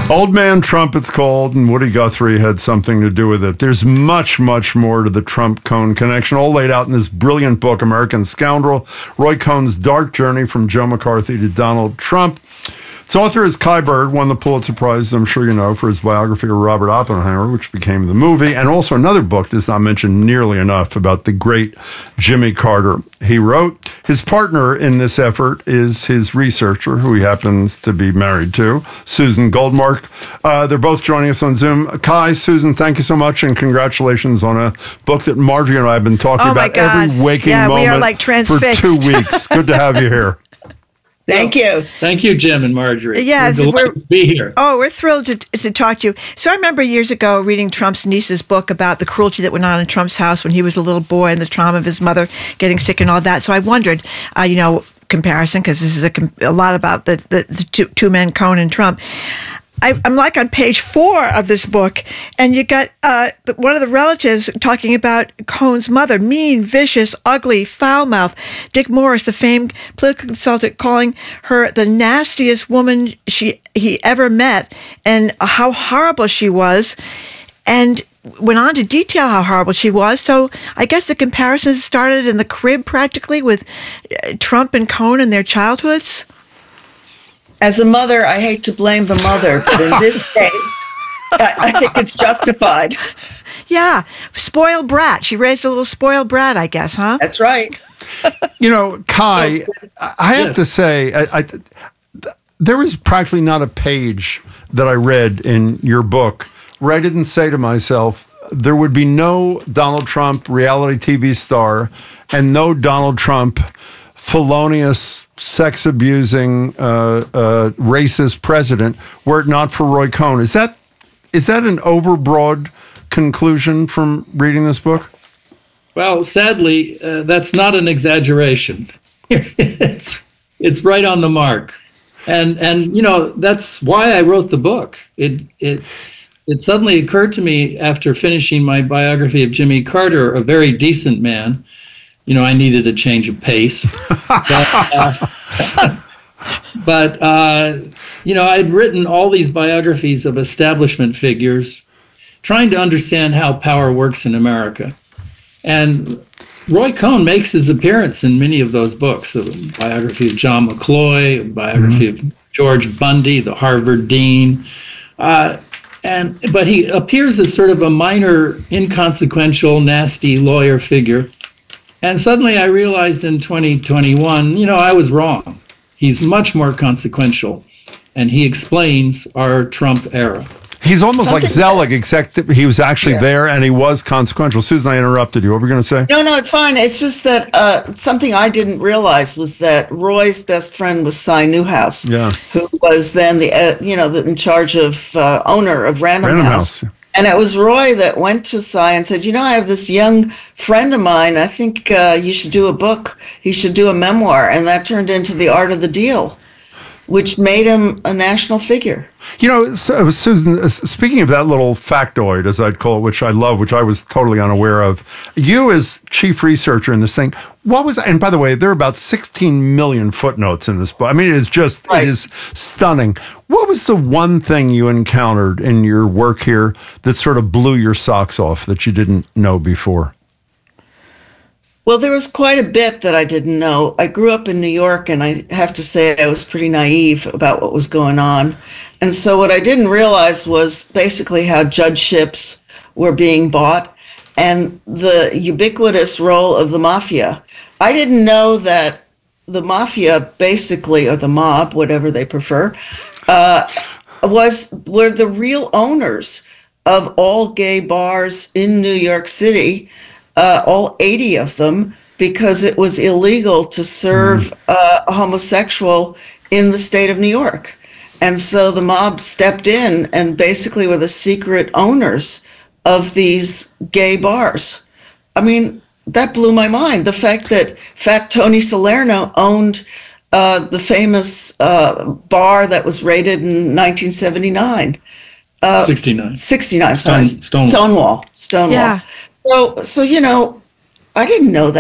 Old Man Trump, it's called, and Woody Guthrie had something to do with it. There's much, much more to the Trump-Cohn connection, all laid out in this brilliant book, American Scoundrel, Roy Cohn's Dark Journey from Joe McCarthy to Donald Trump. Its author is Kai Bird, won the Pulitzer Prize, I'm sure you know, for his biography of Robert Oppenheimer, which became the movie, and also another book that's not mentioned nearly enough about the great Jimmy Carter he wrote. His partner in this effort is his researcher, who he happens to be married to, Susan Goldmark. They're both joining us on Zoom. Kai, Susan, thank you so much, and congratulations on a book that Marjorie and I have been talking about every waking moment we are like transfixed. for 2 weeks. Good to have you here. Thank you. Thank you, Jim and Marjorie. Yeah, we're delighted to be here. Oh, we're thrilled to talk to you. So I remember years ago reading Trump's niece's book about the cruelty that went on in Trump's house when he was a little boy and the trauma of his mother getting sick and all that. So I wondered, comparison, because this is a lot about the two men, Cohn and Trump. I'm like on page 4 of this book, and you got one of the relatives talking about Cohn's mother, mean, vicious, ugly, foul-mouthed. Dick Morris, the famed political consultant, calling her the nastiest woman he ever met, and how horrible she was, and went on to detail how horrible she was. So I guess the comparisons started in the crib practically with Trump and Cohn and their childhoods. As a mother, I hate to blame the mother, but in this case, I think it's justified. Yeah, spoiled brat. She raised a little spoiled brat, I guess, huh? That's right. Kai, I have to say, there was practically not a page that I read in your book where I didn't say to myself, there would be no Donald Trump reality TV star and no Donald Trump felonious, sex-abusing, racist president were it not for Roy Cohn. Is that an overbroad conclusion from reading this book? Well, sadly, that's not an exaggeration. It's right on the mark, and that's why I wrote the book. It suddenly occurred to me after finishing my biography of Jimmy Carter, a very decent man. I needed a change of pace. But I'd written all these biographies of establishment figures, trying to understand how power works in America. And Roy Cohn makes his appearance in many of those books, a biography of John McCloy, a biography of George Bundy, the Harvard dean. But he appears as sort of a minor, inconsequential, nasty lawyer figure. And suddenly I realized in 2021, I was wrong. He's much more consequential, and he explains our Trump era. He's almost like Zelig, except that he was actually there and he was consequential. Susan, I interrupted you. What were you going to say? No, it's fine. It's just that something I didn't realize was that Roy's best friend was Cy Newhouse, who was then in charge of owner of Random House. And it was Roy that went to Cy and said, I have this young friend of mine. I think you should do a book. He should do a memoir. And that turned into The Art of the Deal, which made him a national figure. Susan, speaking of that little factoid, as I'd call it, which I love, which I was totally unaware of, you as chief researcher in this thing, and by the way, there are about 16 million footnotes in this book. I mean, it is stunning. What was the one thing you encountered in your work here that sort of blew your socks off that you didn't know before? Well, there was quite a bit that I didn't know. I grew up in New York, and I have to say I was pretty naive about what was going on. And so what I didn't realize was basically how judgeships were being bought and the ubiquitous role of the mafia. I didn't know that the mafia basically, or the mob, whatever they prefer, were the real owners of all gay bars in New York City, all 80 of them, because it was illegal to serve a homosexual in the state of New York. And so the mob stepped in and basically were the secret owners of these gay bars. I mean, that blew my mind. The fact that Fat Tony Salerno owned the famous bar that was raided in 1979. 69. Stonewall. Yeah. So I didn't know that.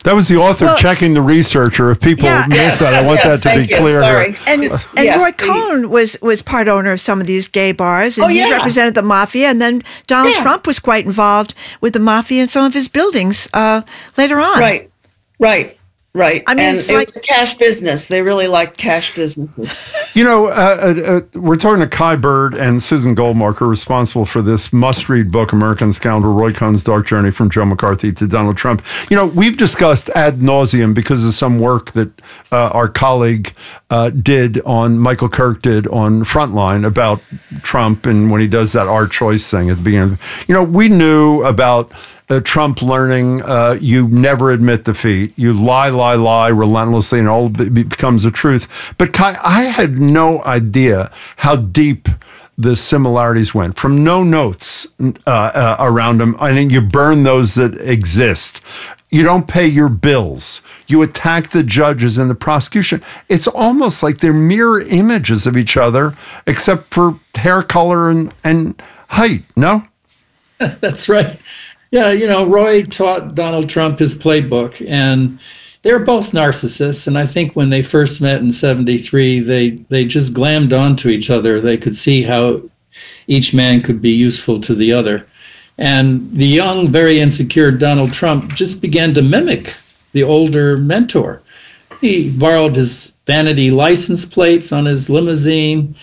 That was the author checking the researcher. If people missed that, I want that to be clear. Sorry. And Roy Cohn was part owner of some of these gay bars, and he represented the mafia. And then Donald Trump was quite involved with the mafia in some of his buildings later on. Right. I mean, and it was a cash business. They really liked cash businesses. You know, we're talking to Kai Bird and Susan Goldmarker, responsible for this must-read book, American Scoundrel, Roy Cohn's Dark Journey from Joe McCarthy to Donald Trump. You know, we've discussed ad nauseum because of some work that our colleague Michael Kirk did on Frontline about Trump and when he does that Our Choice thing at the beginning. You know, we knew about Trump learning you never admit defeat. You lie relentlessly, and all becomes the truth. But Kai, I had no idea how deep the similarities went. From no notes around him, I mean, you burn those that exist. You don't pay your bills. You attack the judges and the prosecution. It's almost like they're mirror images of each other, except for hair color and height. No? That's right. Yeah, you know, Roy taught Donald Trump his playbook, and they were both narcissists. And I think when they first met in '73, they just glammed onto each other. They could see how each man could be useful to the other. And the young, very insecure Donald Trump just began to mimic the older mentor. He borrowed his vanity license plates on his limousine.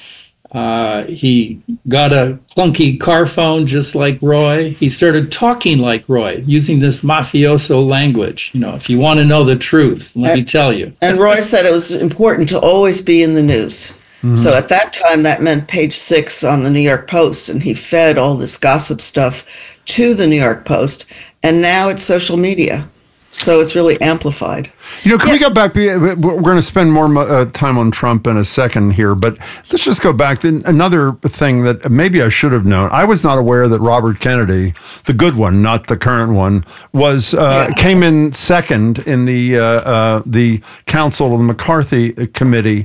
He got a clunky car phone just like Roy. He started talking like Roy, using this mafioso language. You know, if you want to know the truth, let me tell you. And Roy said it was important to always be in the news. Mm-hmm. So at that time, that meant page 6 on the New York Post, and he fed all this gossip stuff to the New York Post. And now it's social media. So it's really amplified. You know, can we go back? We're going to spend more time on Trump in a second here, but let's just go back. Another thing that maybe I should have known. I was not aware that Robert Kennedy, the good one, not the current one, came in second in the council of the McCarthy committee,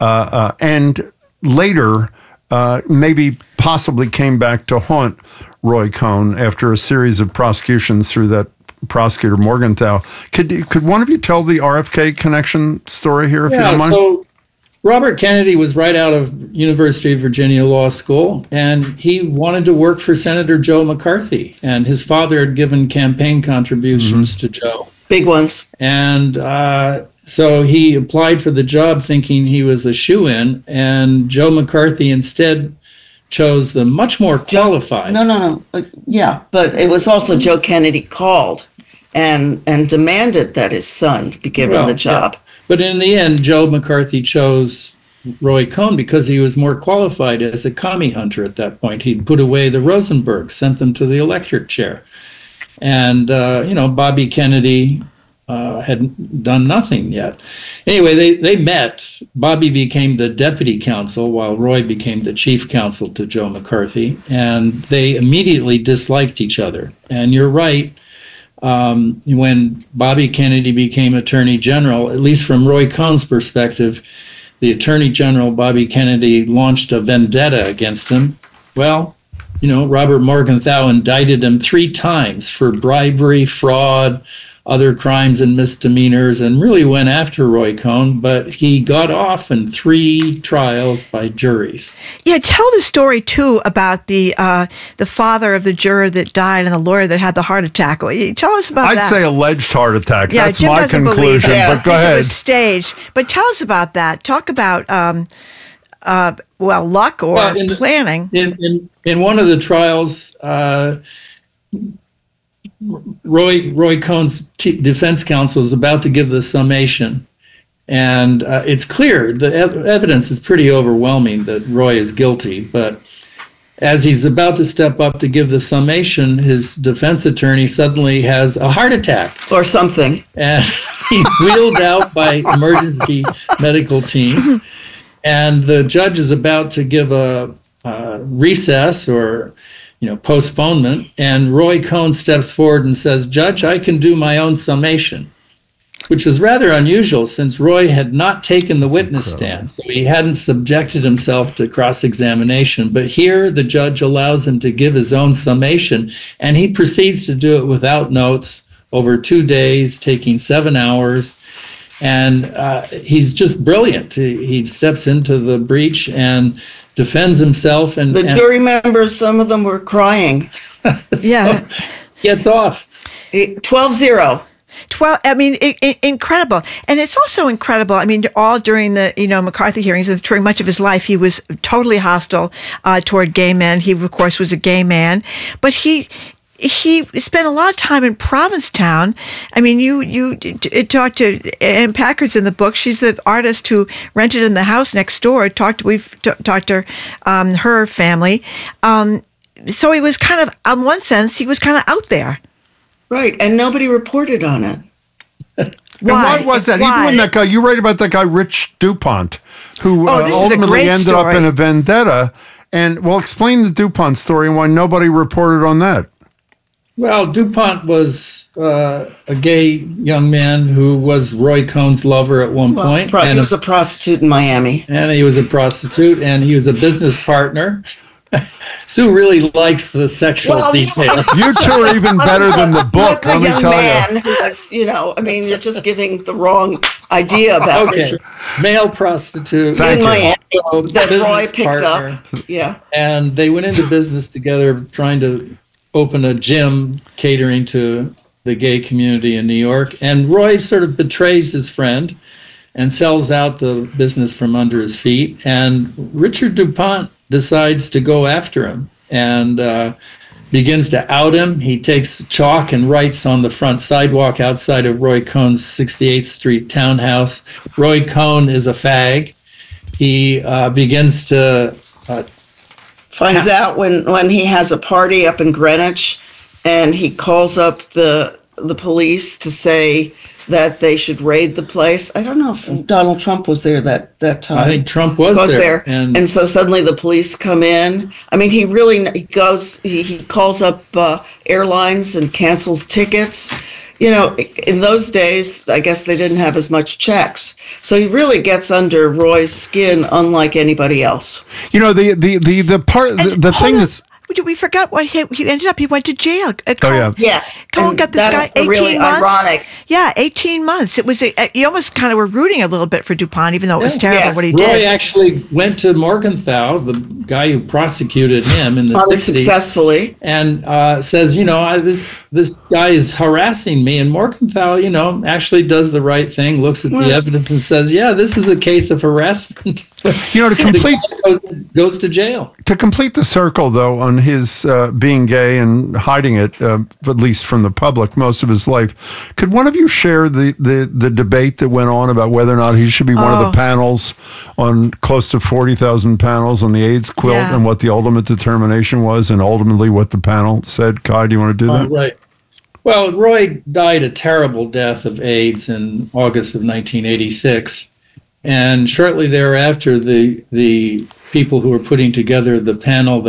and later maybe possibly came back to haunt Roy Cohn after a series of prosecutions through that prosecutor Morgenthau. Could one of you tell the RFK connection story here, if you don't mind? So Robert Kennedy was right out of University of Virginia Law School, and he wanted to work for Senator Joe McCarthy. And his father had given campaign contributions to Joe. Big ones. And so he applied for the job thinking he was a shoo-in, and Joe McCarthy instead chose the much more qualified. No. Yeah, but it was also Joe Kennedy called and demanded that his son be given the job. Yeah. But in the end, Joe McCarthy chose Roy Cohn because he was more qualified as a commie hunter at that point. He'd put away the Rosenbergs, sent them to the electric chair. And, Bobby Kennedy had done nothing yet. Anyway, they met. Bobby became the deputy counsel while Roy became the chief counsel to Joe McCarthy, and they immediately disliked each other. And you're right, when Bobby Kennedy became attorney general, at least from Roy Cohn's perspective, the attorney general, Bobby Kennedy, launched a vendetta against him. Well, Robert Morgenthau indicted him 3 times for bribery, fraud, other crimes and misdemeanors, and really went after Roy Cohn, but he got off in 3 trials by juries. Yeah, tell the story, too, about the father of the juror that died and the lawyer that had the heart attack. Tell us about that. I'd say alleged heart attack. Yeah, that's Jim my doesn't conclusion, but go ahead. It was staged. But tell us about that. Talk about, luck or planning. In one of the trials, Roy Cohn's defense counsel is about to give the summation, and it's clear, the evidence is pretty overwhelming that Roy is guilty, but as he's about to step up to give the summation, his defense attorney suddenly has a heart attack. Or something. And he's wheeled out by emergency medical teams, and the judge is about to give a recess or postponement, and Roy Cohn steps forward and says, "Judge, I can do my own summation," which was rather unusual since Roy had not taken the witness stand, so he hadn't subjected himself to cross-examination. But here, the judge allows him to give his own summation, and he proceeds to do it without notes, over 2 days, taking 7 hours. And he's just brilliant. He steps into the breach and defends himself. And The jury members, some of them were crying. Yeah. so gets off. 12-0. 12, I mean, incredible. And it's also incredible. I mean, all during the, McCarthy hearings and during much of his life, he was totally hostile toward gay men. He, of course, was a gay man. But he spent a lot of time in Provincetown. I mean, you talked to Ann Packard's in the book. She's the artist who rented in the house next door. We've talked to her family. So he was kind of, in one sense, he was kind of out there. Right, and nobody reported on it. And why was that? Even when that guy, you write about that guy, Rich DuPont, who ultimately ended up in a vendetta. And, well, explain the DuPont story and why nobody reported on that. Well, DuPont was a gay young man who was Roy Cohn's lover at one point. He was a prostitute in Miami. And he was a prostitute, and he was a business partner. Sue really likes the sexual details. You two are even better than the book, let me tell you. Who was, you're just giving the wrong idea about Richard. Male prostitute. In Miami that Roy picked partner. up. Yeah. And they went into business together trying to open a gym catering to the gay community in New York. And Roy sort of betrays his friend and sells out the business from under his feet. And Richard DuPont decides to go after him and begins to out him. He takes chalk and writes on the front sidewalk outside of Roy Cohn's 68th Street townhouse, Roy Cohn is a fag. He begins to... Finds out when he has a party up in Greenwich, and he calls up the police to say that they should raid the place. I don't know if Donald Trump was there that time. I think Trump was there. And so suddenly the police come in. I mean, he calls up airlines and cancels tickets. In those days, I guess they didn't have as much checks. So he really gets under Roy's skin, unlike anybody else. The thing that's... We forgot what he ended up. He went to jail. Yes. Cohen got this guy 18 really months. Ironic. Yeah, 18 months. It was. You almost kind of were rooting a little bit for DuPont, even though it was terrible what he did. Roy actually went to Morgenthau, the guy who prosecuted him in the 60s, unsuccessfully, and says, this guy is harassing me. And Morgenthau, actually does the right thing, looks at the evidence, and says, yeah, this is a case of harassment. To complete goes to jail. To complete the circle, though, on his being gay and hiding it, at least from the public, most of his life, could one of you share the debate that went on about whether or not he should be one of the panels on close to 40,000 panels on the AIDS quilt and what the ultimate determination was and ultimately what the panel said? Kai, do you want to do that? Right. Well, Roy died a terrible death of AIDS in August of 1986. And shortly thereafter, the people who were putting together the panels,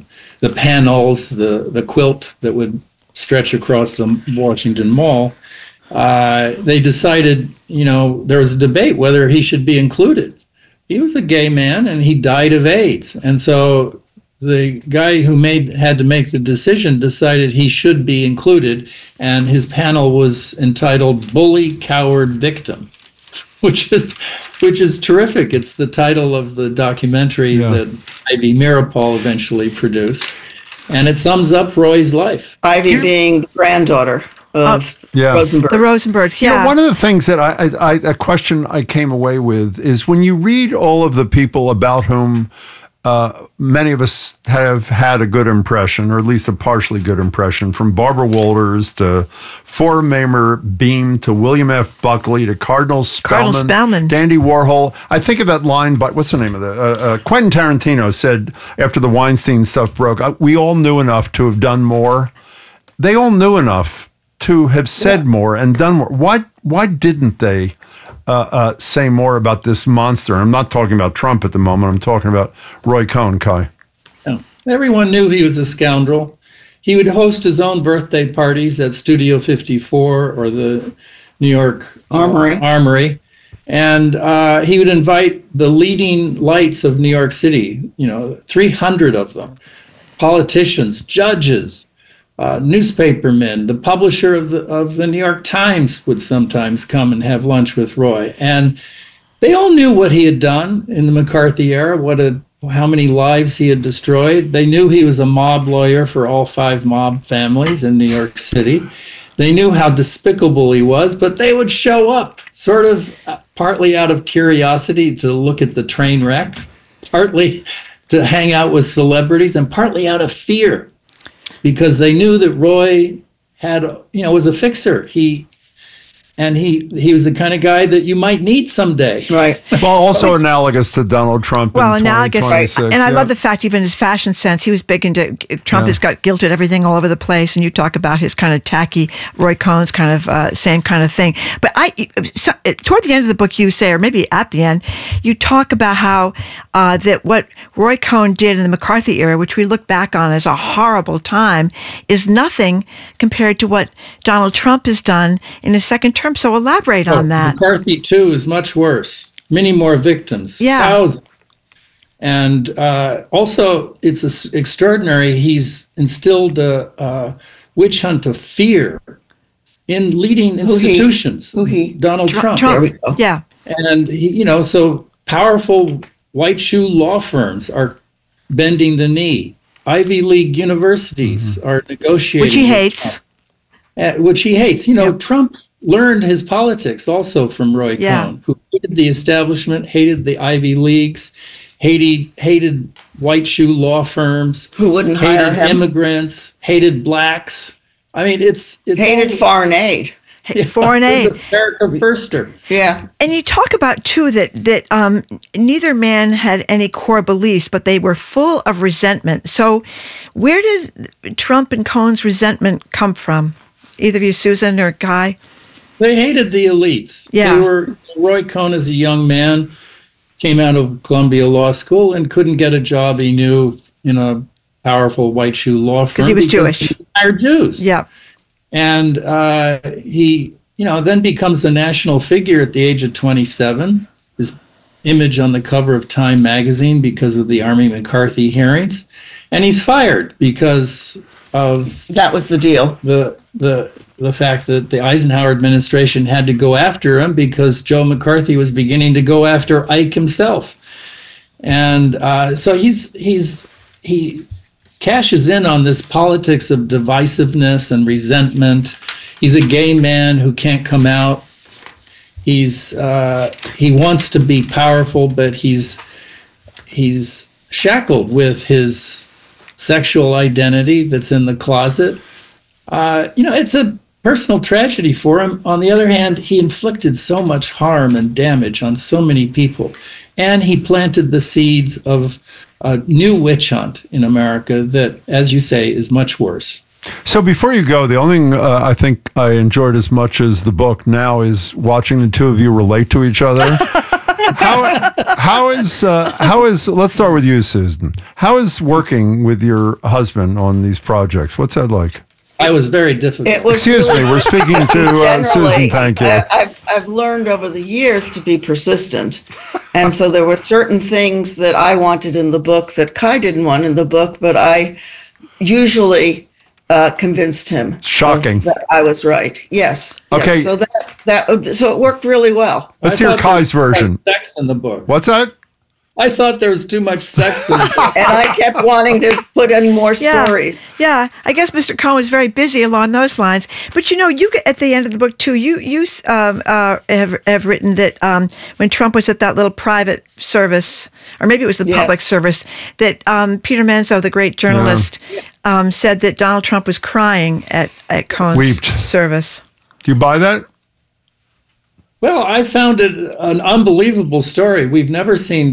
the quilt that would stretch across the Washington Mall, they decided, there was a debate whether he should be included. He was a gay man and he died of AIDS. And so the guy who had to make the decision decided he should be included. And his panel was entitled Bully, Coward, Victim, which is terrific. It's the title of the documentary that Ivy Meeropol eventually produced. And it sums up Roy's life. Ivy being the granddaughter of Rosenberg. The Rosenbergs, one of the things that a question I came away with is when you read all of the people about whom many of us have had a good impression, or at least a partially good impression, from Barbara Walters to Formamer Beam to William F. Buckley to Cardinal Spellman, Dandy Warhol. I think of that line by, what's the name of the, Quentin Tarantino said after the Weinstein stuff broke, we all knew enough to have done more. They all knew enough to have said more and done more. Why didn't they say more about this monster? I'm not talking about Trump at the moment. I'm talking about Roy Cohn, Kai. No. Everyone knew he was a scoundrel. He would host his own birthday parties at Studio 54 or the New York Armory. And he would invite the leading lights of New York City, 300 of them, politicians, judges, newspapermen, the publisher of the New York Times would sometimes come and have lunch with Roy. And they all knew what he had done in the McCarthy era, how many lives he had destroyed. They knew he was a mob lawyer for all 5 mob families in New York City. They knew how despicable he was, but they would show up sort of partly out of curiosity to look at the train wreck, partly to hang out with celebrities, and partly out of fear, because they knew that Roy was a fixer. He was the kind of guy that you might need someday. Right. Well, also analogous to Donald Trump. Well, in analogous, 2026, and I love the fact, even his fashion sense, he was big into. Trump has got guilted everything all over the place, and you talk about his kind of tacky Roy Cohn's kind of same kind of thing. But toward the end of the book, you say, or maybe at the end, you talk about how that what Roy Cohn did in the McCarthy era, which we look back on as a horrible time, is nothing compared to what Donald Trump has done in his second term. So elaborate on that. McCarthy, too, is much worse. Many more victims. Yeah. Thousands. And also, it's extraordinary. He's instilled a witch hunt of fear in leading institutions. Who he? Donald Trump. There we go. Yeah. And, so powerful white shoe law firms are bending the knee. Ivy League universities are negotiating. Which he hates. Which he hates. Trump learned his politics also from Roy Cohn, who hated the establishment, hated the Ivy Leagues, hated white shoe law firms, Who wouldn't hire hated him? immigrants, hated blacks. I mean, it's Hated foreign aid. Foreign aid. America Firster. Yeah. And you talk about, too, that neither man had any core beliefs, but they were full of resentment. So where did Trump and Cohn's resentment come from? Either of you, Susan or Guy? They hated the elites. Yeah. Roy Cohn, as a young man, came out of Columbia Law School and couldn't get a job he knew in a powerful white shoe law firm. Because he was Jewish. He hired Jews. Yeah. And he, then becomes a national figure at the age of 27. His image on the cover of Time magazine because of the Army McCarthy hearings. And he's fired because of That was the deal. the fact that the Eisenhower administration had to go after him because Joe McCarthy was beginning to go after Ike himself. And so he cashes in on this politics of divisiveness and resentment. He's a gay man who can't come out. He wants to be powerful, but he's shackled with his sexual identity that's in the closet. It's a personal tragedy for him. On the other hand, he inflicted so much harm and damage on so many people, and he planted the seeds of a new witch hunt in America that, as you say, is much worse. So before you go, the only thing I think I enjoyed as much as the book now is watching the two of you relate to each other. How is let's start with you, Susan. How is working with your husband on these projects? What's that like? I was very difficult. It was Excuse me, we're speaking to generally, Susan. Thank you. I've learned over the years to be persistent. And so there were certain things that I wanted in the book that Kai didn't want in the book, but I usually convinced him. Shocking. That I was right. Yes. Okay. Yes. So it worked really well. Let's I hear thought Kai's there was version. Sex in the book. What's that? I thought there was too much sex in the book. And I kept wanting to put in more stories. Yeah, I guess Mr. Cohn was very busy along those lines. But you at the end of the book too, you have written that when Trump was at that little private service, or maybe it was the public service, that Peter Manzo, the great journalist, said that Donald Trump was crying at Cohn's Weeped. service. Do you buy that? Well, I found it an unbelievable story. We've never seen